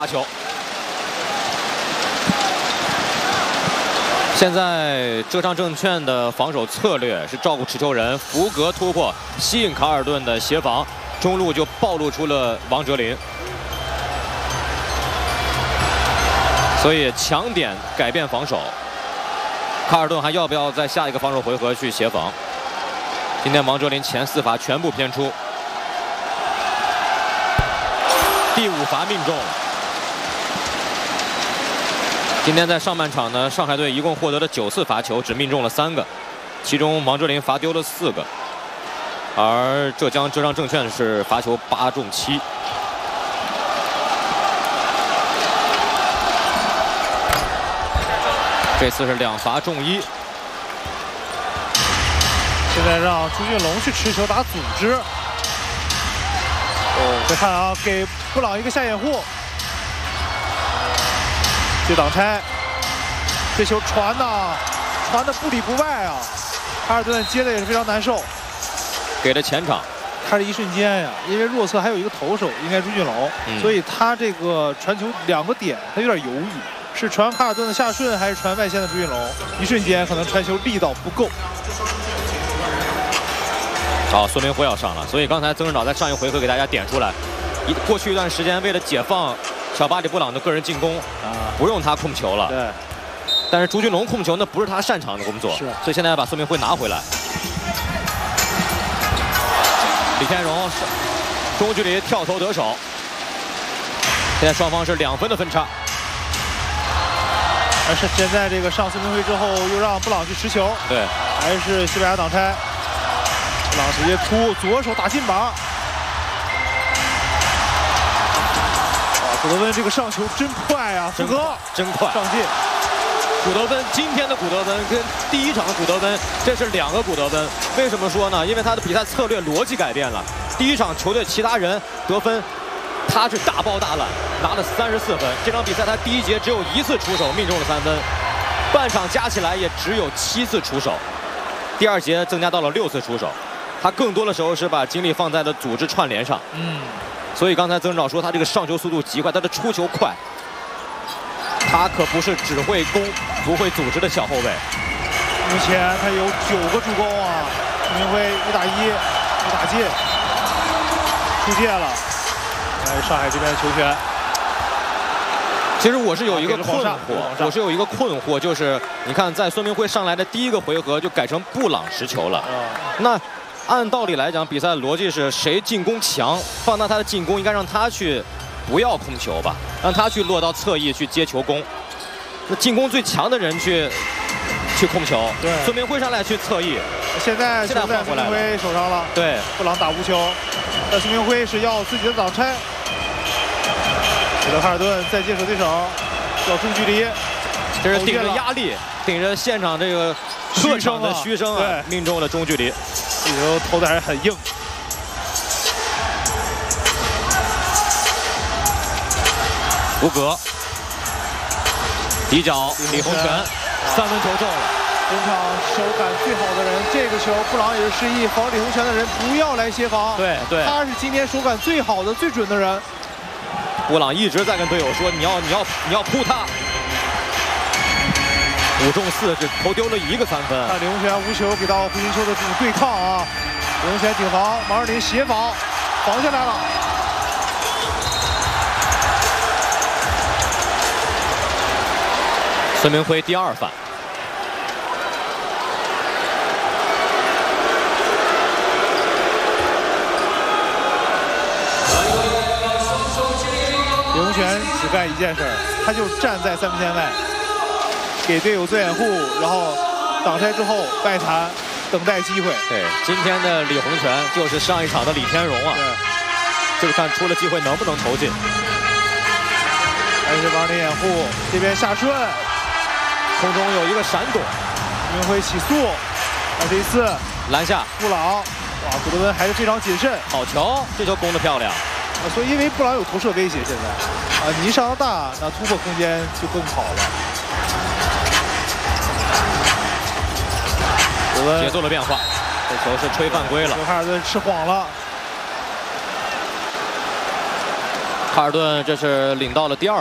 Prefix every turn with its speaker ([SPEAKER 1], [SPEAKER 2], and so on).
[SPEAKER 1] 发球。现在浙商证券的防守策略是照顾持球人，伏格突破，吸引卡尔顿的协防，中路就暴露出了王哲林。所以强点改变防守，卡尔顿还要不要在下一个防守回合去协防？今天王哲林前4罚全部偏出，第5罚命中。今天在上半场呢，上海队一共获得了9次罚球，只命中了3个，其中王哲林罚丢了4个，而浙商证券是罚球8中7。这次是2罚中1。
[SPEAKER 2] 现在让朱俊龙去持球打组织。再看啊，给布朗一个下掩护。接挡拆，这球传的不里不外啊！卡尔顿接的也是非常难受，
[SPEAKER 1] 给了前场。
[SPEAKER 2] 他这一瞬间呀，因为弱侧还有一个投手，应该朱俊龙，所以他这个传球2个点，他有点犹豫，是传卡尔顿的下顺还是传外线的朱俊龙？一瞬间可能传球力道不够。
[SPEAKER 1] 好，孙明辉要上了，所以刚才曾指导在上一回合给大家点出来，过去一段时间为了解放小巴里布朗的个人进攻，不用他控球了。
[SPEAKER 2] 对。
[SPEAKER 1] 但是朱俊龙控球那不是他擅长的工作，
[SPEAKER 2] 是。
[SPEAKER 1] 所以现在要把孙明辉拿回来。李天荣中距离跳投得手。现在双方是2分的分差。
[SPEAKER 2] 而是现在这个上孙明辉之后，又让布朗去持球。
[SPEAKER 1] 对。
[SPEAKER 2] 还是西班牙挡拆。布朗直接突左手打进板。古德温这个上球真快啊！
[SPEAKER 1] 真快，
[SPEAKER 2] 上进。
[SPEAKER 1] 古德温今天的古德温跟第1场的古德温，这是2个古德温。为什么说呢？因为他的比赛策略逻辑改变了。第1场球队其他人得分，他是大包大揽，拿了34分。这场比赛他第1节只有1次出手，命中了3分，半场加起来也只有7次出手。第2节增加到了6次出手，他更多的时候是把精力放在了组织串联上。所以刚才曾指导说他这个上球速度极快，他的出球快，他可不是只会攻不会组织的小后卫。
[SPEAKER 2] 目前他有9个助攻啊，孙明辉1打1，1打进，出界了。来上海这边的球权。
[SPEAKER 1] 其实我是有一个困惑，就是你看在孙明辉上来的第1个回合就改成布朗持球了，那。按道理来讲，比赛的逻辑是谁进攻强，放大他的进攻，应该让他去不要控球吧，让他去落到侧翼去接球攻。那进攻最强的人去控球，对，孙明辉上来去侧翼。
[SPEAKER 2] 现在球在孙明辉手上了，
[SPEAKER 1] 对，
[SPEAKER 2] 布朗打无球，但孙明辉是要自己的挡拆。彼得卡尔顿再接手对手，要中距离，
[SPEAKER 1] 这是顶着压力，顶着现场这个客场的嘘声啊，命中了中距离。
[SPEAKER 2] 这球投的还是很硬。
[SPEAKER 1] 福格，底角李洪权，3分球中了。
[SPEAKER 2] 本场手感最好的人，这个球布朗也是示意防李洪权的人不要来协防。
[SPEAKER 1] 对，
[SPEAKER 2] 他是今天手感最好的、最准的人。
[SPEAKER 1] 布朗一直在跟队友说：“你要扑他。”5中4，只投丢了1个3分。
[SPEAKER 2] 看李洪权无球给到胡金秋的这种对抗啊，李洪权顶防，王哲林协防，防下来了。
[SPEAKER 1] 孙明辉第2犯。
[SPEAKER 2] 李洪权只干一件事，他就站在3分线外。给队友做掩护，然后挡拆之后外弹，等待机会。
[SPEAKER 1] 对，今天的李洪权就是上一场的李天荣啊。对，就是看出了机会能不能投进。
[SPEAKER 2] 还是王哲林掩护，这边下顺，
[SPEAKER 1] 空中有一个闪躲，
[SPEAKER 2] 孙明辉起速，这一次
[SPEAKER 1] 篮下
[SPEAKER 2] 布朗，哇，古德温还是非常谨慎。
[SPEAKER 1] 好球，这球攻得漂亮。
[SPEAKER 2] 所以因为布朗有投射威胁，现在你一上到大，那突破空间就更好了。
[SPEAKER 1] 节奏的变化，这球是吹犯规了。
[SPEAKER 2] 卡尔顿吃晃了。
[SPEAKER 1] 卡尔顿这是领到了第2